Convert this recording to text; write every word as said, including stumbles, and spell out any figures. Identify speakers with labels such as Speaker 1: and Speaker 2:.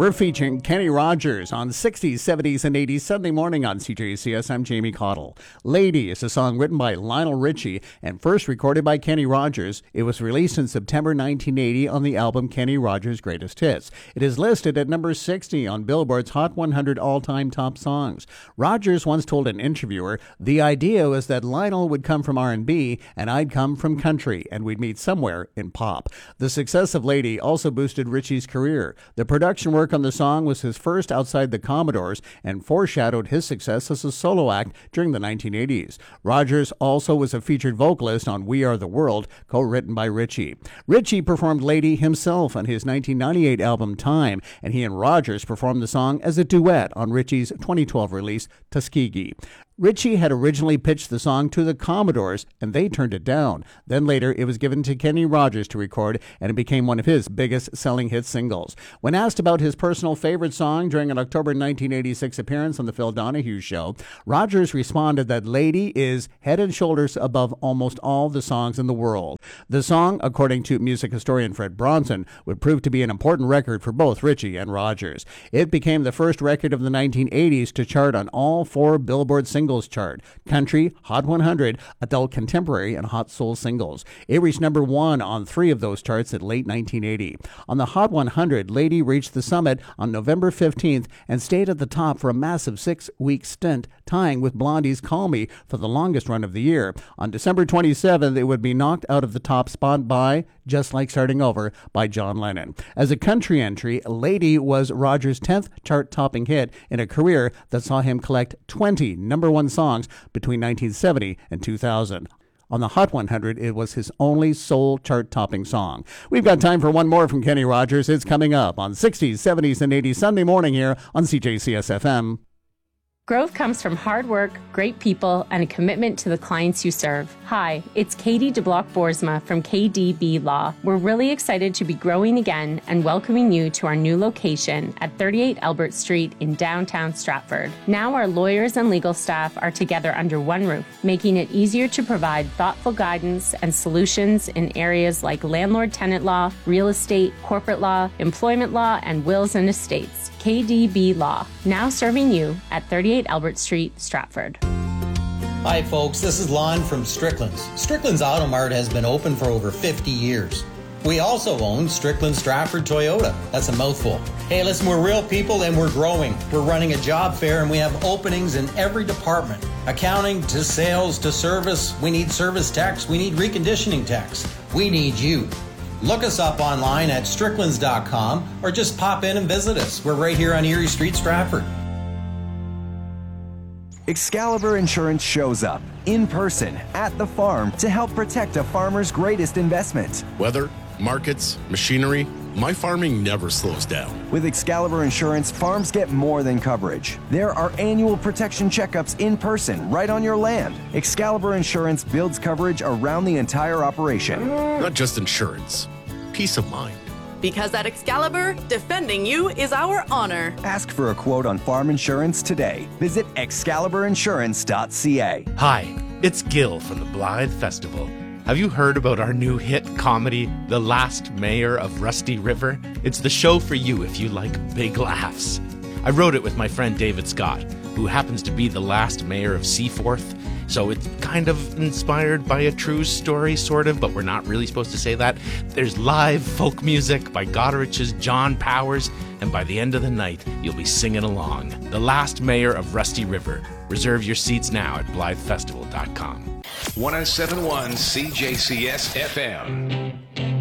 Speaker 1: We're featuring Kenny Rogers on sixties, seventies, and eighties Sunday morning on C J C S. I'm Jamie Cottle. Lady is a song written by Lionel Richie and first recorded by Kenny Rogers. It was released in September nineteen eighty on the album Kenny Rogers Greatest Hits. It is listed at number sixty on Billboard's Hot one hundred All-Time Top Songs. Rogers once told an interviewer, "The idea was that Lionel would come from R and B and I'd come from country, and we'd meet somewhere in pop." The success of Lady also boosted Richie's career. The production work on the song was his first outside the Commodores and foreshadowed his success as a solo act during the nineteen eighties. Rogers also was a featured vocalist on We Are the World, co-written by Richie. Richie performed Lady himself on his nineteen ninety-eight album Time, and he and Rogers performed the song as a duet on Richie's twenty twelve release Tuskegee. Richie had originally pitched the song to the Commodores, and they turned it down. Then later, it was given to Kenny Rogers to record, and it became one of his biggest-selling hit singles. When asked about his personal favorite song during an October nineteen eighty-six appearance on The Phil Donahue Show, Rogers responded that Lady is head and shoulders above almost all the songs in the world. The song, according to music historian Fred Bronson, would prove to be an important record for both Richie and Rogers. It became the first record of the nineteen eighties to chart on all four Billboard singles chart: country, Hot one hundred, adult contemporary, and hot soul singles. It reached number one on three of those charts in late nineteen eighty. On the Hot one hundred, Lady reached the summit on November fifteenth and stayed at the top for a massive six-week stint, tying with Blondie's Call Me for the longest run of the year. On December twenty-seventh, it would be knocked out of the top spot by Just Like Starting Over by John Lennon. As a country entry, Lady was Rogers' tenth chart-topping hit in a career that saw him collect twenty number one songs between nineteen seventy and two thousand. On the Hot one hundred, it was his only sole chart-topping song. We've got time for one more from Kenny Rogers. It's coming up on sixties, seventies, and eighties Sunday morning here on C J C S F M.
Speaker 2: Growth comes from hard work, great people, and a commitment to the clients you serve. Hi, it's Katie DeBlock-Boersma from K D B Law. We're really excited to be growing again and welcoming you to our new location at thirty-eight Albert Street in downtown Stratford. Now our lawyers and legal staff are together under one roof, making it easier to provide thoughtful guidance and solutions in areas like landlord-tenant law, real estate, corporate law, employment law, and wills and estates. K D B Law, now serving you at thirty-eight Albert Street, Stratford.
Speaker 3: Hi folks, this is Lon from Strickland's. Strickland's Auto Mart has been open for over fifty years. We also own Strickland Stratford Toyota. That's a mouthful. Hey, listen, we're real people and we're growing. We're running a job fair and we have openings in every department. Accounting to sales to service. We need service techs. We need reconditioning techs. We need you. Look us up online at stricklands dot com or just pop in and visit us. We're right here on Erie Street, Stratford.
Speaker 4: Excalibur Insurance shows up in person at the farm to help protect a farmer's greatest investment.
Speaker 5: Weather, markets, machinery, my farming never slows down.
Speaker 4: With Excalibur Insurance, farms get more than coverage. There are annual protection checkups in person right on your land. Excalibur Insurance builds coverage around the entire operation.
Speaker 5: Not just insurance, peace of mind.
Speaker 6: Because at Excalibur, defending you is our honor.
Speaker 4: Ask for a quote on farm insurance today. Visit excalibur insurance dot c a.
Speaker 7: Hi, it's Gil from the Blythe Festival. Have you heard about our new hit comedy, The Last Mayor of Rusty River? It's the show for you if you like big laughs. I wrote it with my friend David Scott, who happens to be the last mayor of Seaforth. So it's kind of inspired by a true story, sort of, but we're not really supposed to say that. There's live folk music by Goddard's John Powers, and by the end of the night, you'll be singing along. The Last Mayor of Rusty River. Reserve your seats now at blythe festival dot com.
Speaker 8: one oh seven point one C J C S F M.